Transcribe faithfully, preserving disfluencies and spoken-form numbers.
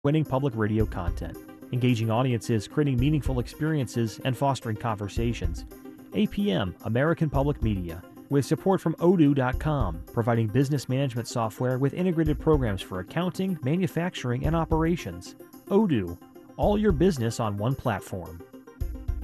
winning public radio content, engaging audiences, creating meaningful experiences, and fostering conversations. A P M, American Public Media, with support from odoo dot com, providing business management software with integrated programs for accounting, manufacturing, and operations. Odoo, all your business on one platform.